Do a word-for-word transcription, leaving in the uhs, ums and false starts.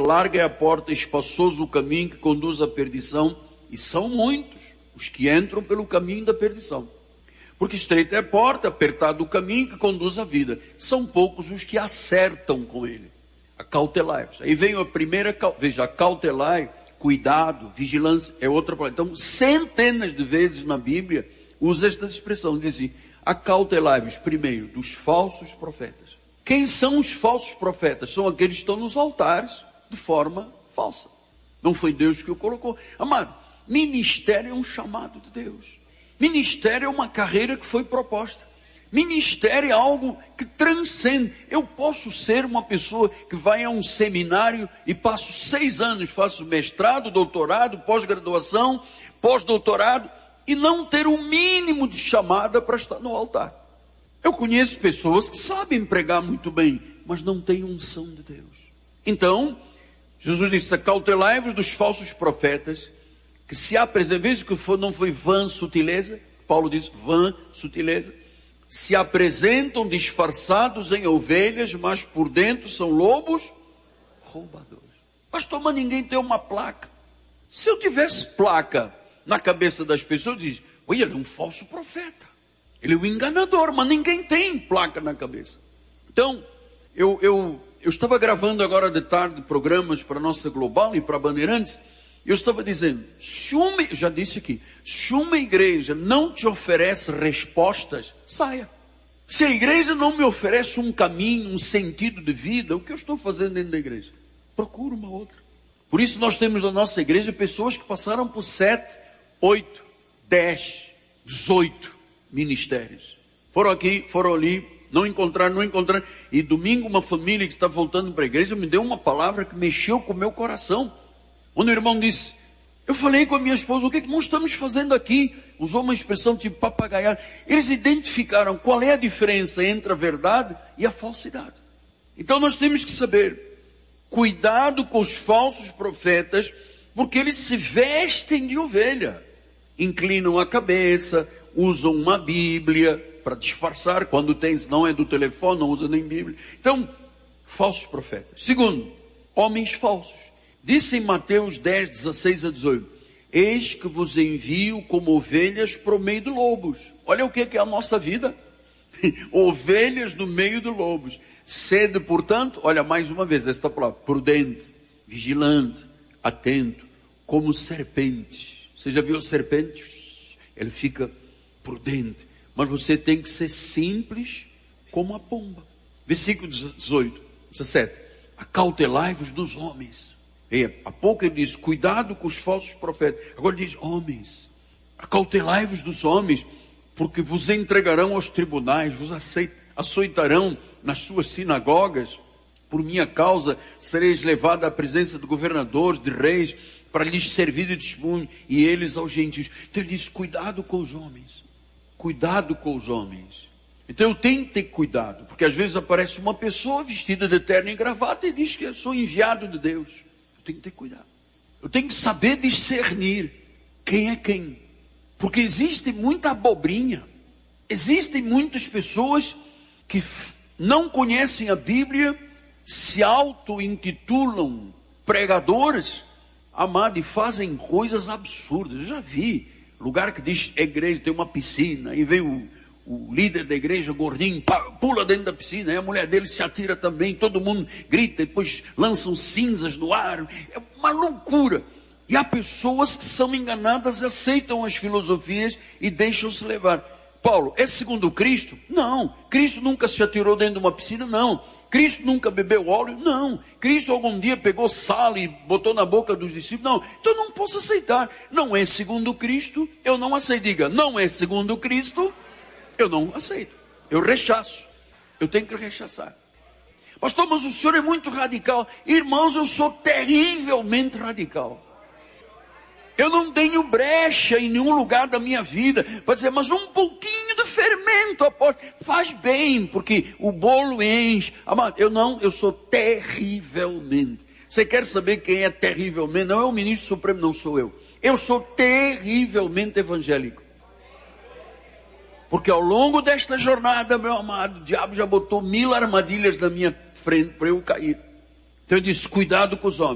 larga é a porta, espaçoso o caminho que conduz à perdição, e são muitos os que entram pelo caminho da perdição. Porque estreita é a porta, apertado o caminho que conduz à vida. São poucos os que acertam com ele. Acautelai-vos. Aí vem a primeira, veja, acautelai, cuidado, vigilância, é outra palavra. Então, centenas de vezes na Bíblia, usa esta expressão, diz assim, acautelai-vos, primeiro, dos falsos profetas. Quem são os falsos profetas? São aqueles que estão nos altares de forma falsa. Não foi Deus que o colocou. Amado, ministério é um chamado de Deus. Ministério é uma carreira que foi proposta. Ministério é algo que transcende. Eu posso ser uma pessoa que vai a um seminário e passo seis anos, faço mestrado, doutorado, pós-graduação, pós-doutorado, e não ter o mínimo de chamada para estar no altar. Eu conheço pessoas que sabem pregar muito bem, mas não têm unção de Deus. Então, Jesus disse, acautelai-vos dos falsos profetas, que se apresentam, veja que não foi vã sutileza, Paulo diz vã sutileza, se apresentam disfarçados em ovelhas, mas por dentro são lobos roubadores. Pastor, mas ninguém tem uma placa. Se eu tivesse placa na cabeça das pessoas, diz, oi, ele é um falso profeta, ele é um enganador, mas ninguém tem placa na cabeça. Então, eu, eu, eu estava gravando agora de tarde programas para a nossa Global e para a Bandeirantes. Eu estava dizendo, se uma, já disse aqui, se uma igreja não te oferece respostas, saia. Se a igreja não me oferece um caminho, um sentido de vida, o que eu estou fazendo dentro da igreja? Procuro uma outra. Por isso nós temos na nossa igreja pessoas que passaram por sete, oito, dez, dezoito ministérios. Foram aqui, foram ali, não encontraram, não encontraram. E domingo uma família que está voltando para a igreja me deu uma palavra que mexeu com o meu coração. Quando o irmão disse, eu falei com a minha esposa, o que, é que nós estamos fazendo aqui? Usou uma expressão tipo papagaiada. Eles identificaram qual é a diferença entre a verdade e a falsidade. Então nós temos que saber, cuidado com os falsos profetas, porque eles se vestem de ovelha. Inclinam a cabeça, usam uma Bíblia para disfarçar, quando tem, se não é do telefone, não usa nem Bíblia. Então, falsos profetas. Segundo, homens falsos. Disse em Mateus dez, dezesseis a dezoito, eis que vos envio como ovelhas para o meio de lobos. Olha o que é, que é a nossa vida. Ovelhas no meio de lobos. Sede, portanto, olha mais uma vez esta palavra, prudente, vigilante, atento, como serpentes. Você já viu serpentes? Ele fica prudente. Mas você tem que ser simples como a pomba. Versículo dezoito, dezessete. Acautelai-vos dos homens. E, há pouco ele diz, cuidado com os falsos profetas. Agora ele diz, homens, acautelai-vos dos homens, porque vos entregarão aos tribunais, vos açoitarão nas suas sinagogas. Por minha causa sereis levado à presença de governadores, de reis, para lhes servir de testemunho, e eles aos gentios. Então ele diz, cuidado com os homens. Cuidado com os homens. Então eu tenho que ter cuidado, porque às vezes aparece uma pessoa vestida de terno e gravata e diz que eu sou enviado de Deus. Eu tenho que ter cuidado. Eu tenho que saber discernir quem é quem. Porque existe muita abobrinha. Existem muitas pessoas que não conhecem a Bíblia, se auto-intitulam pregadores, amado, e fazem coisas absurdas. Eu já vi lugar que diz igreja, tem uma piscina, e vem o, o líder da igreja, gordinho, pula dentro da piscina, e a mulher dele se atira também, todo mundo grita, e depois lançam cinzas no ar. É uma loucura. E há pessoas que são enganadas, aceitam as filosofias e deixam-se levar. Paulo, é segundo Cristo? Não. Cristo nunca se atirou dentro de uma piscina? Não. Cristo nunca bebeu óleo? Não. Cristo algum dia pegou sal e botou na boca dos discípulos? Não. Então eu não posso aceitar. Não é segundo Cristo, eu não aceito. Diga, não é segundo Cristo, eu não aceito. Eu rechaço. Eu tenho que rechaçar. Pastor, mas o senhor é muito radical. Irmãos, eu sou terrivelmente radical. Eu não tenho brecha em nenhum lugar da minha vida para dizer, mas um pouquinho de fermento após, faz bem, porque o bolo enche. Amado, eu não, eu sou terrivelmente. Você quer saber quem é terrivelmente? Não é o ministro supremo, não sou eu. Eu sou terrivelmente evangélico. Porque ao longo desta jornada, meu amado, o diabo já botou mil armadilhas na minha frente para eu cair. Então eu disse, cuidado com os homens.